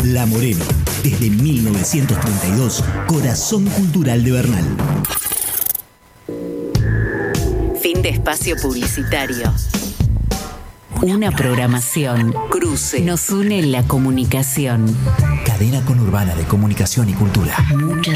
La Moreno, desde 1932, corazón cultural de Bernal. Fin de espacio publicitario. Una programación. Cruce. Nos une la comunicación. Cadena conurbana de comunicación y cultura. Muchas